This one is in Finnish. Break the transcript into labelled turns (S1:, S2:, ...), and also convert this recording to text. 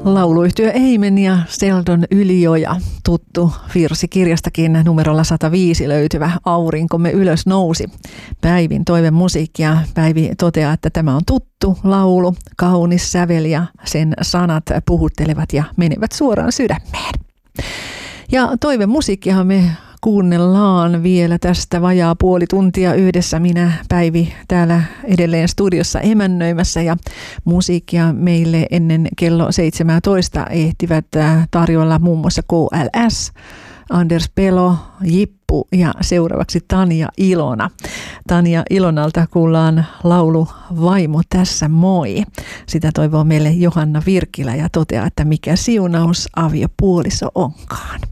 S1: Lauluyhtiö Eimen ja Seldon Ylioja, tuttu virsi kirjastakin numerolla 105 löytyvä Aurinkomme ylös nousi. Päivin toivemusiikki ja Päivi toteaa, että tämä on tuttu laulu, kaunis sävel ja sen sanat puhuttelevat ja menevät suoraan sydämeen. Ja toivemusiikkihan me kuunnellaan vielä tästä vajaa puoli tuntia yhdessä. Minä, Päivi, täällä edelleen studiossa emännöimässä ja musiikkia meille ennen kello 17 ehtivät tarjolla muun muassa KLS, Anders Pelo, Jippu ja seuraavaksi Tanja Ilona. Tanja Ilonalta kuullaan laulu Vaimo tässä moi. Sitä toivoo meille Johanna Virkilä ja toteaa, että mikä siunaus aviopuoliso onkaan.